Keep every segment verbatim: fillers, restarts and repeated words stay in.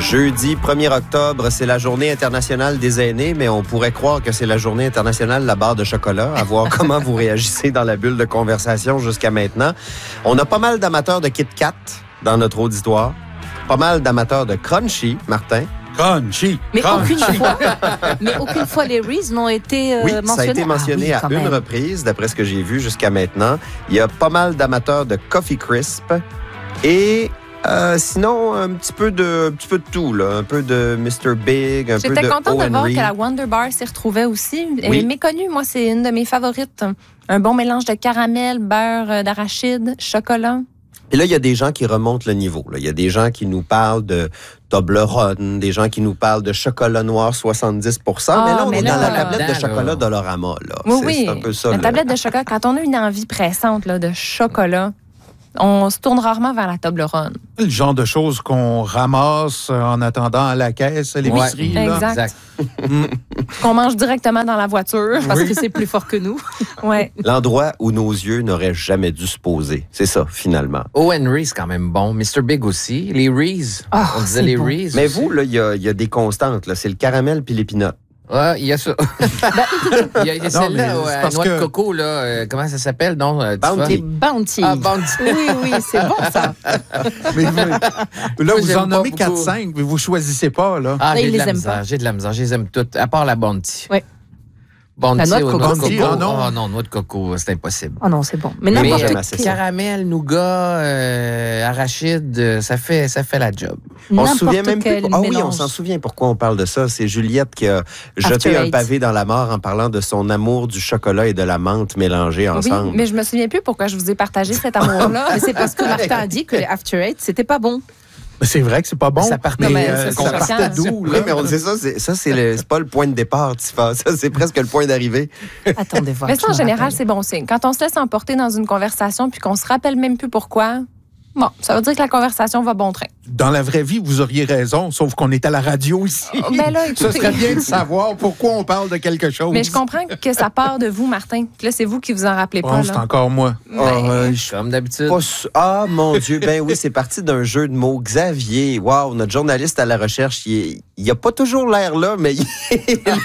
Jeudi premier octobre, c'est la journée internationale des aînés, mais on pourrait croire que c'est la journée internationale de la barre de chocolat, à voir comment vous réagissez dans la bulle de conversation jusqu'à maintenant. On a pas mal d'amateurs de Kit Kat dans notre auditoire, pas mal d'amateurs de Crunchy, Martin. Crunchy! Mais Crunchy. aucune fois, mais aucune fois les Reese n'ont été euh, Oui, mentionnés. ça a été mentionné ah, oui, à une même. reprise, d'après ce que j'ai vu jusqu'à maintenant. Il y a pas mal d'amateurs de Coffee Crisp et... Euh, sinon, un petit peu de, un petit peu de tout, là. Un peu de mister Big, un peu de J'étais contente de voir Henry. que la Wonder Bar s'y retrouvait aussi. Elle Oui. est méconnue, moi, c'est une de mes favorites. Un bon mélange de caramel, beurre d'arachide, chocolat. Et là, il y a des gens qui remontent le niveau. Là. Il y a des gens qui nous parlent de Toblerone, des gens qui nous parlent de chocolat noir soixante-dix pour cent. Ah, mais là, on mais est là, dans la là, tablette de là, chocolat là. Dolorama. Là. Oui, c'est, oui. c'est un peu ça. La là. tablette de chocolat, quand on a une envie pressante là, de chocolat, on se tourne rarement vers la Toblerone. Le genre de choses qu'on ramasse en attendant à la caisse, à l'épicerie. Ouais, là. exact. Exact. Qu'on mange directement dans la voiture. Parce que c'est plus fort que nous. Ouais. L'endroit où nos yeux n'auraient jamais dû se poser. C'est ça, finalement. O and Reese, quand même bon. mister Big aussi. Les Reese. Ah, On disait c'est les bon. Reese. Mais aussi. vous, là, il y a, il y a des constantes. Là. C'est le caramel puis l'épinot. Ouais, il y a ça. il y a, il y a celle-là, mais ouais, c'est la parce noix que- de coco, là. euh, comment ça s'appelle, non? euh, Bounty. tu Les vois? Bounty. Ah, Bounty. Oui, oui, c'est bon ça. Mais vous- là, Moi, vous j'aime en pas nommez beaucoup. quatre cinq, mais vous choisissez pas, là. Ah, Là, j'ai il de la les aime misère, pas. j'ai de la misère. Je les aime toutes, à part la Bounty. Ouais. Bounty La noix de aux coco. noix de Bounty, coco. ah non. Ah non, noix de coco, c'est impossible. Oh non, c'est bon. Mais Mais n'importe j'aime euh, assez quel- ça. caramel, nougat, euh, arachide, euh, ça fait, ça fait la job. On se n'importe souvient même plus. quel Ah oui, on mélange. s'en souvient pourquoi on parle de ça. C'est Juliette qui a jeté After un Eight. pavé dans la mort en parlant de son amour du chocolat et de la menthe mélangés Oui, ensemble. mais je me souviens plus pourquoi je vous ai partagé cet amour-là. Mais c'est parce que Martin a dit que les After Eight, c'était pas bon. Mais c'est vrai que c'est pas bon. Ça partait- mais, Non, mais euh, c'est ça choquant. partait d'où, Oui, là? mais on dit ça, c'est, ça, c'est, le, c'est pas le point de départ, Tifa. Ça, c'est presque le point d'arrivée. Attendez voir. Mais je ça, en me général, rappelle. c'est bon signe. Quand on se laisse emporter dans une conversation puis qu'on se rappelle même plus pourquoi, bon, ça veut dire que la conversation va bon train. Dans la vraie vie, vous auriez raison, sauf qu'on est à la radio ici. Oh, ben là, Ce écoutez. serait bien de savoir pourquoi on parle de quelque chose. Mais je comprends que ça part de vous, Martin. Que là, c'est vous qui vous en rappelez Oh, pas. c'est Là. encore moi. Ben, Euh, je- Comme d'habitude. pas su- Ah, mon Dieu. Ben oui, c'est parti d'un jeu de mots. Xavier, wow, notre journaliste à la recherche, il, est- il a pas toujours l'air là, mais il est là.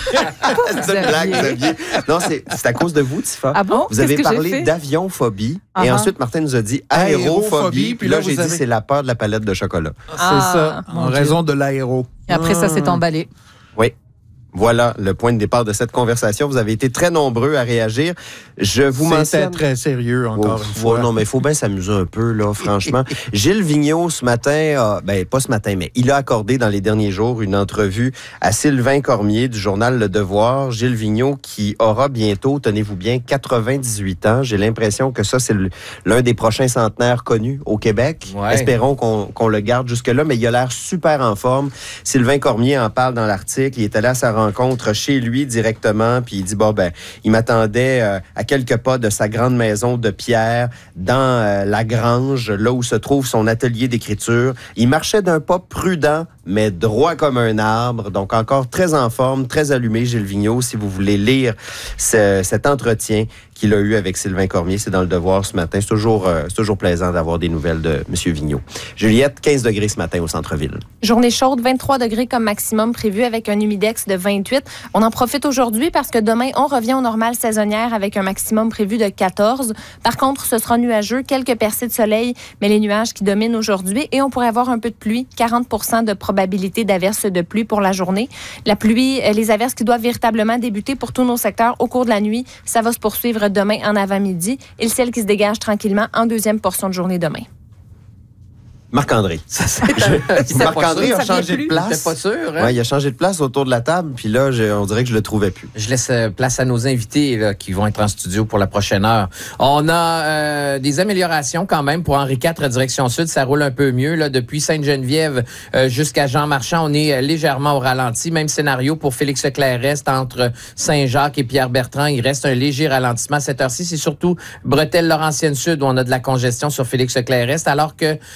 C'est une blague, Xavier. Non, c'est, c'est à cause de vous, Tifa. Ah bon? Vous avez Qu'est-ce que j'ai parlé fait? d'avionphobie et Uh-huh. ensuite Martin nous a dit aérophobie. Aérophobie, Puis là, puis là, j'ai vous dit avez- c'est la peur de la palette de chocolat. C'est Ah, ça, mon en Dieu. raison de l'aéro. Et après, ça s'est emballé. Oui. Voilà le point de départ de cette conversation. Vous avez été très nombreux à réagir. Je vous C'était mentionne... très sérieux, encore Oh, une fois. ouais, non, mais il faut bien s'amuser un peu, là, franchement. Gilles Vigneault, ce matin, a, ben, pas ce matin, mais il a accordé dans les derniers jours une entrevue à Sylvain Cormier du journal Le Devoir. Gilles Vigneault qui aura bientôt, tenez-vous bien, quatre-vingt-dix-huit ans. J'ai l'impression que ça, c'est le- l'un des prochains centenaires connus au Québec. Ouais. Espérons qu'on qu'on le garde jusque-là, mais il a l'air super en forme. Sylvain Cormier en parle dans l'article. Il est allé à sa rencontre chez lui directement, puis il dit, bon, ben, il m'attendait euh, à quelques pas de sa grande maison de pierre, dans euh, la grange, là où se trouve son atelier d'écriture. Il marchait d'un pas prudent, mais droit comme un arbre. Donc, encore très en forme, très allumé, Gilles Vigneault. Si vous voulez lire ce- cet entretien qu'il a eu avec Sylvain Cormier, c'est dans Le Devoir ce matin. C'est toujours, euh, c'est toujours plaisant d'avoir des nouvelles de M. Vigneault. Juliette, quinze degrés ce matin au centre-ville. Journée chaude, vingt-trois degrés comme maximum prévu avec un humidex de vingt-huit. On en profite aujourd'hui parce que demain, on revient aux normales saisonnières avec un maximum prévu de quatorze. Par contre, ce sera nuageux, quelques percées de soleil, mais les nuages qui dominent aujourd'hui et on pourrait avoir un peu de pluie, quarante pour cent de probabilité d'averses de pluie pour la journée. La pluie, euh, les averses qui doivent véritablement débuter pour tous nos secteurs au cours de la nuit, ça va se poursuivre demain en avant-midi et le ciel qui se dégage tranquillement en deuxième portion de journée demain. Marc-André. Marc-André a changé de place. J'étais pas sûr. Hein? Ouais, il a changé de place autour de la table, puis là, je- on dirait que je le trouvais plus. Je laisse euh, place à nos invités là, qui vont être en studio pour la prochaine heure. On a euh, des améliorations quand même pour Henri quatre, direction sud. Ça roule un peu mieux. Là, depuis Sainte-Geneviève euh, jusqu'à Jean-Marchand, on est euh, légèrement au ralenti. Même scénario pour Félix-Leclerc-Est entre Saint-Jacques et Pierre-Bertrand. Il reste un léger ralentissement à cette heure-ci. C'est surtout Bretelles-Laurentienne-Sud où on a de la congestion sur Félix-Leclerc-Est, alors que en direction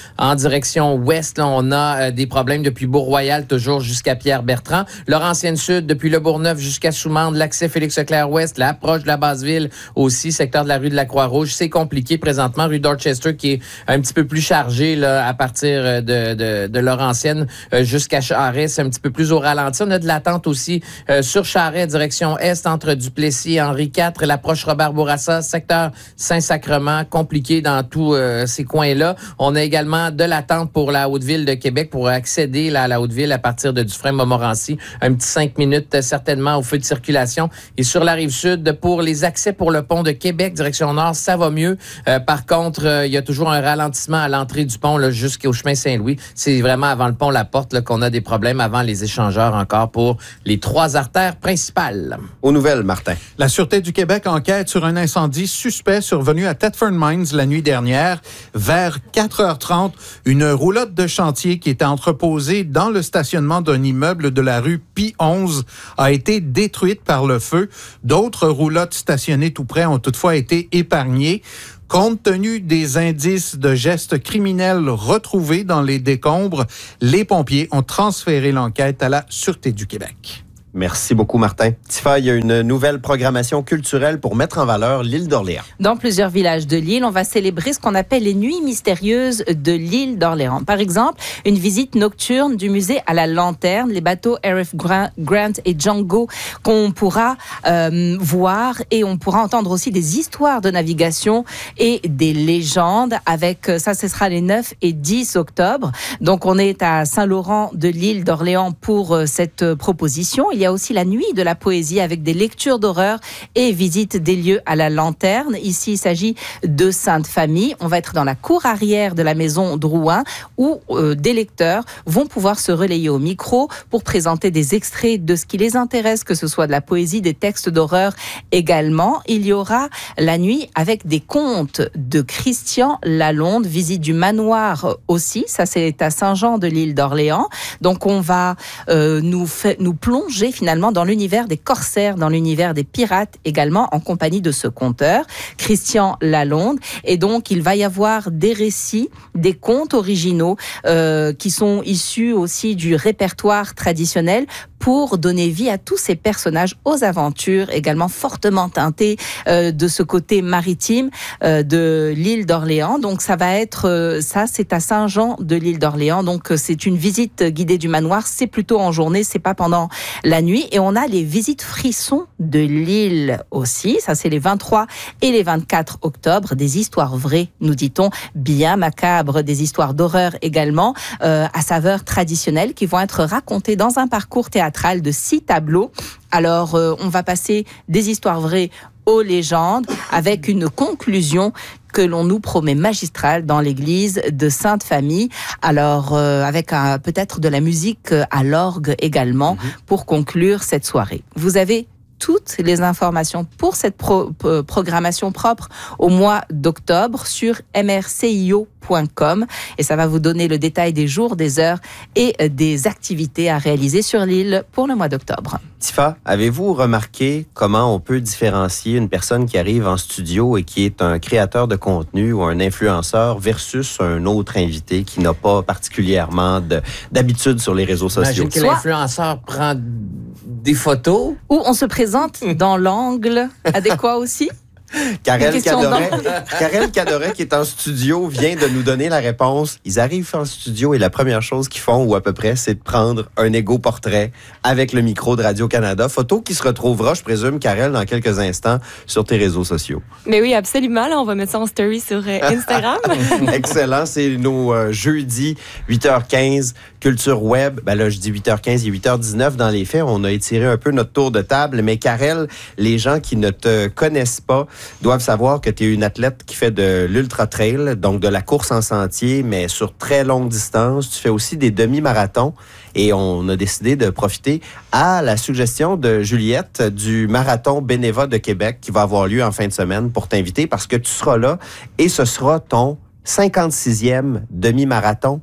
direction ouest, là, on a euh, des problèmes depuis Beau-Royal, toujours jusqu'à Pierre-Bertrand. Laurentienne Sud, depuis Le Bourgneuf jusqu'à Soumande, l'accès Félix-Leclerc-Ouest, l'approche de la Basse-Ville aussi, secteur de la rue de la Croix-Rouge. C'est compliqué présentement. Rue Dorchester qui est un petit peu plus chargée là, à partir de, de, de Laurentienne euh, jusqu'à Charest. C'est un petit peu plus au ralenti. On a de l'attente aussi euh, sur Charest, direction est, entre Duplessis et Henri quatre, l'approche Robert-Bourassa, secteur Saint-Sacrement, compliqué dans tous euh, ces coins-là. On a également de l'attente pour la Haute-Ville de Québec pour accéder là, à la Haute-Ville à partir de Dufresne-Montmorency. Un petit cinq minutes euh, certainement au feu de circulation. Et sur la Rive-Sud, pour les accès pour le pont de Québec, direction nord, ça va mieux. Euh, par contre, euh, il y a toujours un ralentissement à l'entrée du pont là, jusqu'au chemin Saint-Louis. C'est vraiment avant le pont La Porte là, qu'on a des problèmes, avant les échangeurs encore pour les trois artères principales. Aux nouvelles, Martin. La Sûreté du Québec enquête sur un incendie suspect survenu à Thetford Mines la nuit dernière. Vers quatre heures trente, une roulotte de chantier qui était entreposée dans le stationnement d'un immeuble de la rue Pie onze a été détruite par le feu. D'autres roulottes stationnées tout près ont toutefois été épargnées. Compte tenu des indices de gestes criminels retrouvés dans les décombres, les pompiers ont transféré l'enquête à la Sûreté du Québec. Merci beaucoup, Martin. Tifa, il y a une nouvelle programmation culturelle pour mettre en valeur l'île d'Orléans. Dans plusieurs villages de l'île, on va célébrer ce qu'on appelle les nuits mystérieuses de l'île d'Orléans. Par exemple, une visite nocturne du musée à la lanterne, les bateaux R F Grant et Django qu'on pourra euh, voir, et on pourra entendre aussi des histoires de navigation et des légendes avec, ça, ce sera les neuf et dix octobre. Donc, on est à Saint-Laurent de l'île d'Orléans pour euh, cette proposition. Il y a aussi la nuit de la poésie avec des lectures d'horreur et visite des lieux à la lanterne. Ici, il s'agit de Sainte-Famille. On va être dans la cour arrière de la maison Drouin où euh, des lecteurs vont pouvoir se relayer au micro pour présenter des extraits de ce qui les intéresse, que ce soit de la poésie, des textes d'horreur également. Il y aura la nuit avec des contes de Christian Lalonde, visite du manoir aussi. Ça, c'est à Saint-Jean de l'île d'Orléans. Donc, on va euh, nous, fait, nous plonger finalement dans l'univers des corsaires, dans l'univers des pirates également, en compagnie de ce conteur, Christian Lalonde. Et donc, il va y avoir des récits, des contes originaux euh, qui sont issus aussi du répertoire traditionnel pour donner vie à tous ces personnages aux aventures également fortement teintées euh, de ce côté maritime euh, de l'île d'Orléans. Donc ça va être, euh, ça c'est à Saint-Jean de l'île d'Orléans. Donc euh, c'est une visite guidée du manoir, c'est plutôt en journée, c'est pas pendant la nuit. Et on a les visites frissons de l'île aussi, ça c'est les vingt-trois et les vingt-quatre octobre, des histoires vraies, nous dit-on, bien macabres, des histoires d'horreur également, euh, à saveur traditionnelle, qui vont être racontées dans un parcours théâtral de six tableaux. Alors, euh, on va passer des histoires vraies aux légendes avec une conclusion que l'on nous promet magistrale dans l'église de Sainte-Famille. Alors, euh, avec un, peut-être de la musique à l'orgue également mmh. pour conclure cette soirée. Vous avez toutes les informations pour cette pro- pro- programmation propre au mois d'octobre sur m r c i o point com et ça va vous donner le détail des jours, des heures et des activités à réaliser sur l'île pour le mois d'octobre. Tifa, avez-vous remarqué comment on peut différencier une personne qui arrive en studio et qui est un créateur de contenu ou un influenceur versus un autre invité qui n'a pas particulièrement de, d'habitude sur les réseaux sociaux? Imagine que l'influenceur prend des photos. Ou on se présente dans l'angle adéquat aussi. Karel Cadoret, Karel Cadoret, qui est en studio, vient de nous donner la réponse. Ils arrivent en studio et la première chose qu'ils font, ou à peu près, c'est de prendre un égo-portrait avec le micro de Radio-Canada. Photo qui se retrouvera, je présume, Karel, dans quelques instants, sur tes réseaux sociaux. Mais oui, absolument. Là, on va mettre ça en story sur euh, Instagram. Excellent. C'est nos euh, jeudis, huit heures quinze, Culture Web. Ben là, je dis huit heures quinze, il est huit heures dix-neuf dans les faits. On a étiré un peu notre tour de table. Mais Karel, les gens qui ne te connaissent pas, doivent savoir que tu es une athlète qui fait de l'ultra-trail, donc de la course en sentier, mais sur très longue distance. Tu fais aussi des demi-marathons et on a décidé de profiter à la suggestion de Juliette du Marathon Bénéva de Québec qui va avoir lieu en fin de semaine pour t'inviter parce que tu seras là et ce sera ton cinquante-sixième demi-marathon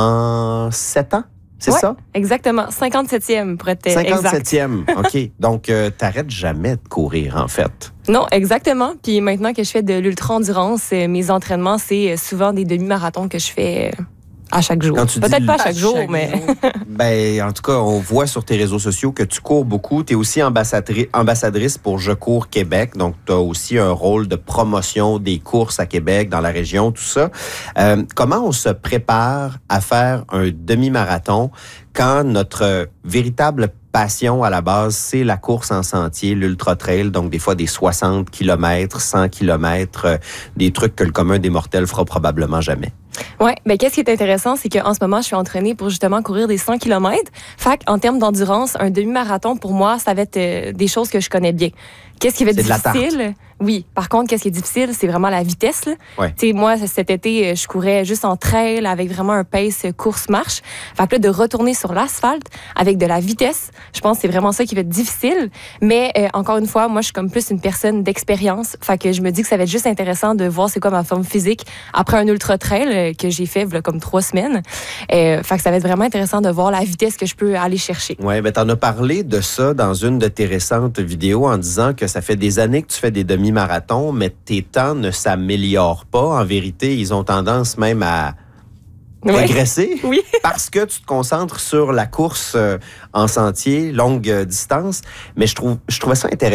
en sept ans. C'est ouais, ça? Exactement. cinquante-septième pour être exact. cinquante-septième, OK. Donc, euh, t'arrêtes jamais de courir, en fait. Non, exactement. Puis maintenant que je fais de l'ultra-endurance, mes entraînements, c'est souvent des demi-marathons que je fais À chaque jour. Peut-être pas à chaque jour, chaque mais... jour. Ben, en tout cas, on voit sur tes réseaux sociaux que tu cours beaucoup. Tu es aussi ambassadri- ambassadrice pour Je cours Québec. Donc, tu as aussi un rôle de promotion des courses à Québec, dans la région, tout ça. Euh, comment on se prépare à faire un demi-marathon quand notre véritable passion à la base, c'est la course en sentier, l'ultra-trail, donc des fois des soixante kilomètres, cent kilomètres, euh, des trucs que le commun des mortels fera probablement jamais. Oui, mais qu'est-ce qui est intéressant, c'est qu'en ce moment, je suis entraînée pour justement courir des cent kilomètres. Fait qu'en termes d'endurance, un demi-marathon, pour moi, ça va être euh, des choses que je connais bien. Qu'est-ce qui va être C'est de la tarte. difficile? Oui. Par contre, qu'est-ce qui est difficile, c'est vraiment la vitesse. Là. Ouais. Tu sais, moi, cet été, je courais juste en trail avec vraiment un pace course-marche. Fait que là, de retourner sur l'asphalte avec de la vitesse, je pense que c'est vraiment ça qui va être difficile. Mais euh, encore une fois, moi, je suis comme plus une personne d'expérience. Fait que je me dis que ça va être juste intéressant de voir c'est quoi ma forme physique après un ultra-trail euh, que j'ai fait là, comme trois semaines. Euh, fait que ça va être vraiment intéressant de voir la vitesse que je peux aller chercher. Oui, ben t'en as parlé de ça dans une de tes récentes vidéos en disant que ça fait des années que tu fais des demi-marathons, mais tes temps ne s'améliorent pas. En vérité, ils ont tendance même à Oui. régresser Oui. parce que tu te concentres sur la course euh, en sentier, longue euh, distance. Mais je trouve, je trouvais ça intéressant.